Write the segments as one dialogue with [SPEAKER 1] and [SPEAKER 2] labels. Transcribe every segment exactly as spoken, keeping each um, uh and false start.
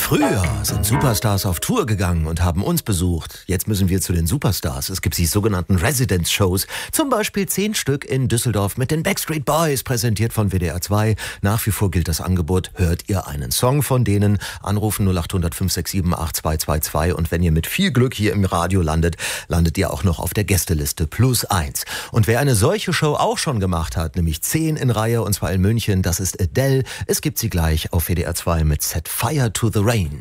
[SPEAKER 1] Früher sind Superstars auf Tour gegangen und haben uns besucht. Jetzt müssen wir zu den Superstars. Es gibt die sogenannten Residence-Shows. Zum Beispiel zehn Stück in Düsseldorf mit den Backstreet Boys, präsentiert von W D R zwei. Nach wie vor gilt das Angebot. Hört ihr einen Song von denen? Anrufen null acht hundert fünf sechs sieben acht zwei zwei zwei. Und wenn ihr mit viel Glück hier im Radio landet, landet ihr auch noch auf der Gästeliste plus eins. Und wer eine solche Show auch schon gemacht hat, nämlich zehn in Reihe, und zwar in München, das ist Adele. Es gibt sie gleich auf W D R zwei mit Set Fire to the Rain.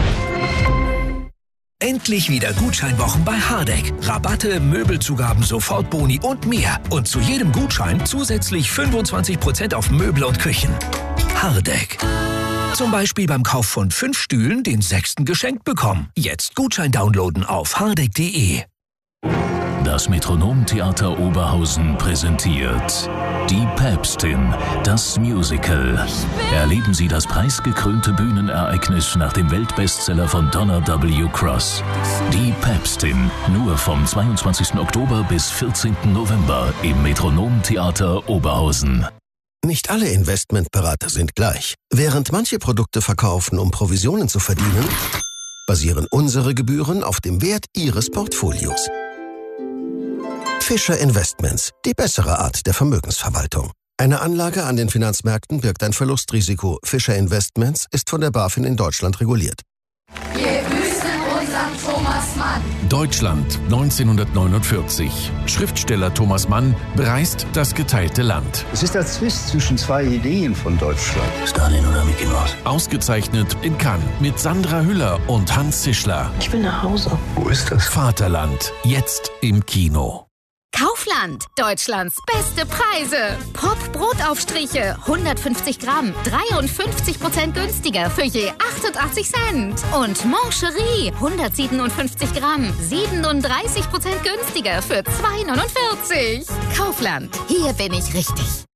[SPEAKER 2] Endlich wieder Gutscheinwochen bei Hardegg. Rabatte, Möbelzugaben, Sofortboni und mehr. Und zu jedem Gutschein zusätzlich fünfundzwanzig Prozent auf Möbel und Küchen. Hardegg. Zum Beispiel beim Kauf von fünf Stühlen den sechsten geschenkt bekommen. Jetzt Gutschein downloaden auf hardegg punkt de.
[SPEAKER 3] Das Metronom-Theater Oberhausen präsentiert Die Päpstin, das Musical. Erleben Sie das preisgekrönte Bühnenereignis nach dem Weltbestseller von Donna W. Cross. Die Päpstin, nur vom zweiundzwanzigsten Oktober bis vierzehnten November im Metronom-Theater Oberhausen.
[SPEAKER 4] Nicht alle Investmentberater sind gleich. Während manche Produkte verkaufen, um Provisionen zu verdienen, basieren unsere Gebühren auf dem Wert Ihres Portfolios. Fischer Investments, die bessere Art der Vermögensverwaltung. Eine Anlage an den Finanzmärkten birgt ein Verlustrisiko. Fischer Investments ist von der BaFin in Deutschland reguliert.
[SPEAKER 5] Wir grüßen unseren Thomas Mann.
[SPEAKER 6] Deutschland neunzehnhundertneunundvierzig. Schriftsteller Thomas Mann bereist das geteilte Land.
[SPEAKER 7] Es ist der Zwist zwischen zwei Ideen von Deutschland.
[SPEAKER 8] Stalin oder Mickey Mouse.
[SPEAKER 6] Ausgezeichnet in Cannes mit Sandra Hüller und Hans Zischler.
[SPEAKER 9] Ich will nach Hause.
[SPEAKER 7] Wo ist das?
[SPEAKER 6] Vaterland, jetzt im Kino.
[SPEAKER 10] Kaufland, Deutschlands beste Preise. Pop-Brotaufstriche, hundertfünfzig Gramm, dreiundfünfzig Prozent günstiger für je achtundachtzig Cent. Und Mancherie, hundertsiebenundfünfzig Gramm, siebenunddreißig Prozent günstiger für zwei neunundvierzig. Kaufland, hier bin ich richtig.